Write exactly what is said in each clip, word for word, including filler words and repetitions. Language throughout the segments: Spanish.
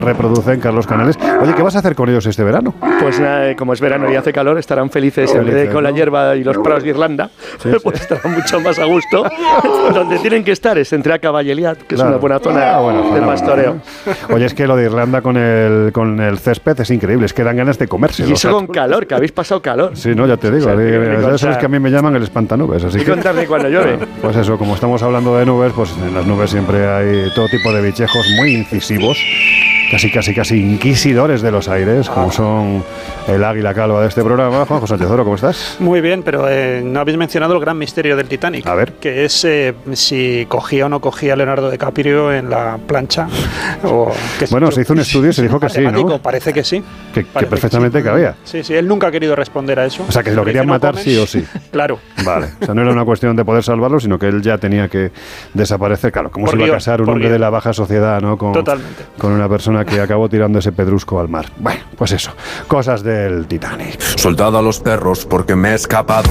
reproducen, Carlos Canales. Oye, ¿qué vas a hacer con ellos este verano? Pues nada, como es verano y hace calor, estarán felices, felices en vez de con ¿no? la hierba y los prados de Irlanda, sí, pues sí. estarán mucho más a gusto. Donde tienen que estar es entre Acaba y Eliat, que claro. es una buena zona ah, bueno, de pastoreo. Bueno. Oye, es que lo de Irlanda con el, con el césped es increíble, es que dan ganas de comerse. Y eso con calor, que habéis pasado calor. Sí, no, ya te digo, o sea, eh, ya sabes que a mí me llaman el espantanubes. Así y que, contarme cuando llueve. Pues eso, como estamos hablando de nubes, pues en las nubes siempre hay todo tipo de bichejos muy incisivos, casi, casi, casi inquisidores de los aires, como son el águila calva de este programa. Juanjo Sánchez Oro, ¿cómo estás? Muy bien, pero eh, no habéis mencionado el gran misterio del Titanic. A ver. Que es eh, si cogía o no cogía Leonardo DiCaprio en la plancha. O que bueno, se, se hizo un estudio y se dijo que sí, ¿no? Parece que sí. Que, que perfectamente que sí. cabía. Sí, sí, él nunca ha querido responder a eso. O sea, que lo querían matar no sí o sí. Claro. Vale, o sea, no era una cuestión de poder salvarlo, sino que él ya tenía que desaparecer. Claro, ¿cómo por se iba Dios, a casar un hombre Dios. de la baja sociedad, ¿no? Con, Totalmente. Con una persona que acabó tirando ese pedrusco al mar. Bueno, pues eso, cosas del Titanic. Soltado a los perros porque me he escapado.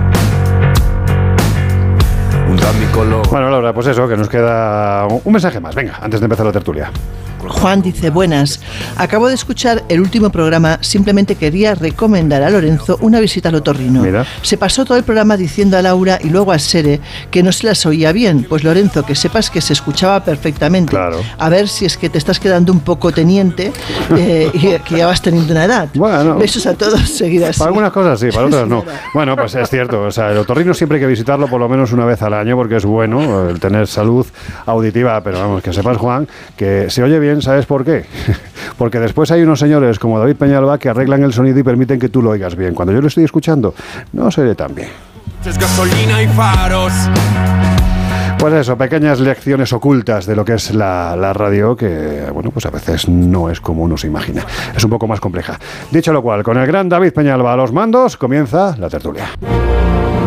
Bueno, Laura, pues eso, que nos queda un mensaje más. Venga, antes de empezar la tertulia. Juan dice, buenas, acabo de escuchar el último programa, simplemente quería recomendar a Lorenzo una visita al otorrino. Mira. Se pasó todo el programa diciendo a Laura y luego a Sere que no se las oía bien. Pues Lorenzo, que sepas que se escuchaba perfectamente. Claro. A ver si es que te estás quedando un poco teniente eh, y que ya vas teniendo una edad. Bueno. Besos a todos, seguidas. Para algunas cosas sí, para otras no. Bueno, pues es cierto, o sea, el otorrino siempre hay que visitarlo por lo menos una vez al año porque es bueno el tener salud auditiva, pero vamos, que sepas, Juan, que se oye bien. ¿Sabes por qué? Porque después hay unos señores como David Peñalba que arreglan el sonido y permiten que tú lo oigas bien. Cuando yo lo estoy escuchando, no se oye tan bien. Es gasolina y faros. Pues eso, pequeñas lecciones ocultas de lo que es la, la radio, que bueno, pues a veces no es como uno se imagina. Es un poco más compleja. Dicho lo cual, con el gran David Peñalba a los mandos, comienza la tertulia.